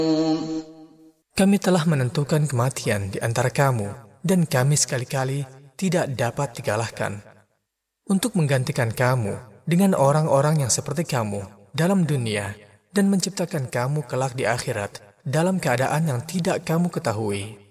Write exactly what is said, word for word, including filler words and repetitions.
Kami telah menentukan kematian di antara kamu, dan kami sekali-kali tidak dapat dikalahkan. Untuk menggantikan kamu dengan orang-orang yang seperti kamu dalam dunia, dan menciptakan kamu kelak di akhirat dalam keadaan yang tidak kamu ketahui.